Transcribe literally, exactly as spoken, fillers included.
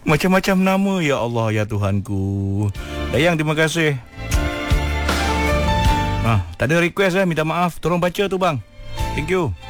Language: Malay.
Macam-macam nama, ya Allah, ya Tuhanku. Dayang, terima kasih. Ah, tak ada request eh, minta maaf. Tolong baca tu bang. Thank you.